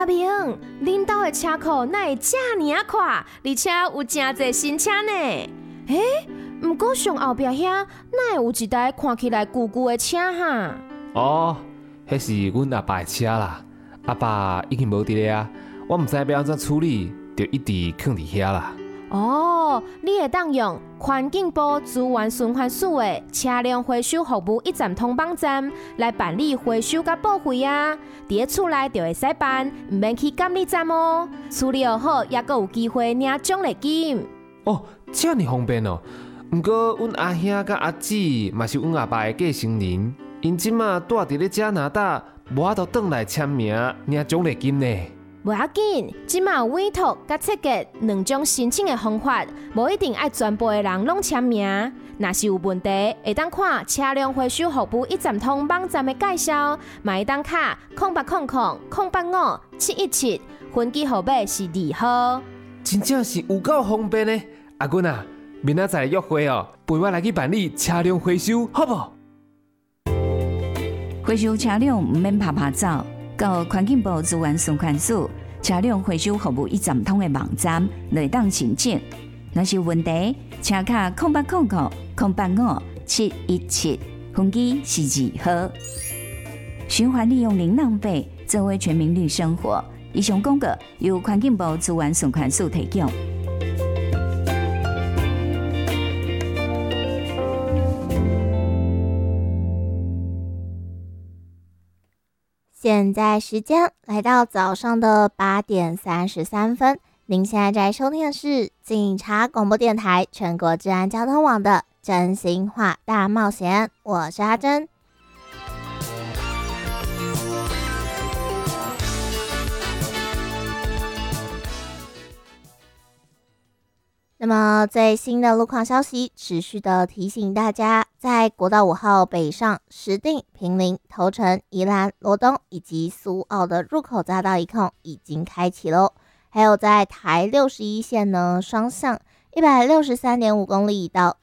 阿明，恁兜的车库哪会遮尔快，而且有真侪新车呢？不过上后壁遐哪会有一台看起来旧旧的车哈？ 哦，迄是阮阿爸的车啦。阿爸已经无伫咧啊，我毋知要安怎处理，就一直放伫遐啦。 哦，你会当用环境部资源循环署的车辆回收服务一站通网站来办理回收甲报废啊！伫咧厝内就会使办，毋免去监理站哦。处理好，也阁有机会领奖励金。 哦，遮尔方便哦。毋过，阮阿兄甲阿姊嘛是阮阿爸的继承人，因即马住伫咧加拿大，无法度转来签名领奖励金呢。 无要紧，即马有委托甲设计两种申请的方法，无一定爱全部的人拢签名。若是有问题，会当看车辆回收服务一站通网站的介绍，嘛会当卡0800-085-717，分机号码是2号。 真正是有够方便呢！阿君啊，明仔载约会哦，陪我来去办理车辆回收，好不？ 回收车辆毋免拍拍走。到环境部资源循环署车辆回收服务一站通的网站来当申请。若是有问题，请卡0800-085-717，分机是2号。循环利用零浪费，作为全民绿生活。以上广告由环境部资源循环署提供。 现在时间来到早上的8点33分，您现在在收听的是警察广播电台全国治安交通网的真心话大冒险，我是阿珍。那么最新的路况消息，持续的提醒大家，在国道5号北上石碇、坪林、头城、宜兰、罗东以及苏澳的入口匝道一控已经开启喽。还有在台61线呢，双向163.5公里到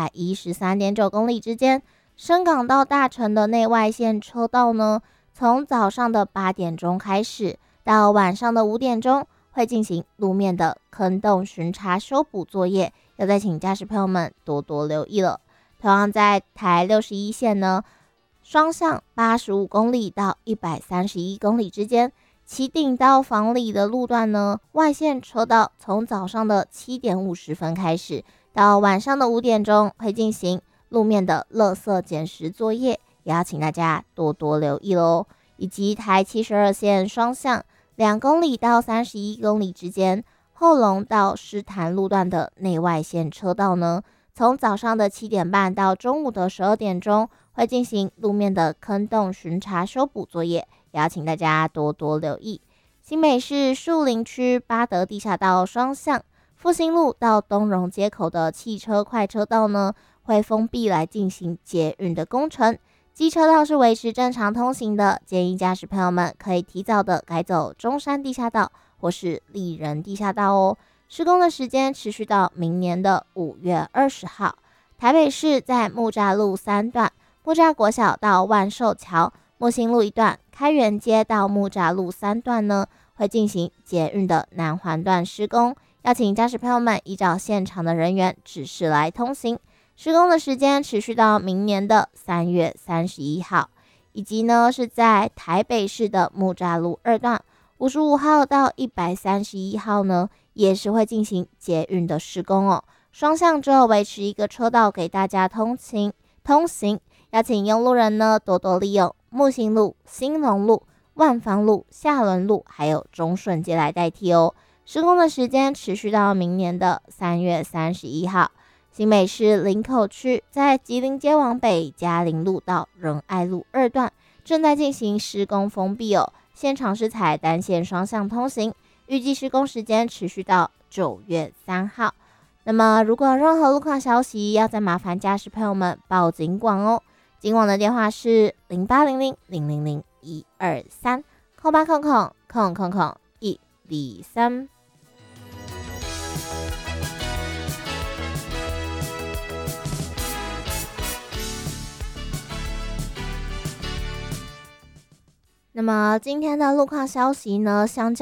213.9公里之间，深港到大城的内外线车道呢，从早上的8点钟开始，到晚上的5点钟。会进行路面的坑洞巡查修补作业，要再请驾驶朋友们多多留意了。同样在台61线呢，双向85公里到131公里之间，旗顶到房里的路段呢，外线车道从早上的7点50分开始，到晚上的5点钟会进行路面的垃圾捡拾作业，也要请大家多多留意咯。以及台72线双向2公里到31公里之间，后龙到狮潭路段的内外线车道呢，从早上的7点半到中午的12点钟会进行路面的坑洞巡查修补作业，也要请大家多多留意。新北市树林区八德地下道双向复兴路到东荣街口的汽车快车道呢，会封闭来进行捷运的工程。机车道是维持正常通行的，建议驾驶朋友们可以提早的改走中山地下道或是丽人地下道哦。施工的时间持续到明年的5月20号。台北市在木栅路3段，木栅国小到万寿桥、木星路1段、开元街到木栅路3段呢，会进行捷运的南环段施工，要请驾驶朋友们依照现场的人员指示来通行。施工的时间持续到明年的3月31号，以及呢是在台北市的木栅路2段55号到131号呢，也是会进行捷运的施工哦。双向只有维持一个车道给大家通行，要请用路人呢多多利用木星路、兴隆路、万芳路、下仑路还有中顺街来代替哦。施工的时间持续到明年的3月31号。新北市林口区在吉林街往北嘉陵路到仁爱路2段正在进行施工封闭哦，现场是采单线双向通行，预计施工时间持续到9月3号。那么如果有任何路况消息，要再麻烦驾驶朋友们报警广哦。警广的电话是0800-000-123 0800-123。 那么今天的路况消息呢，相较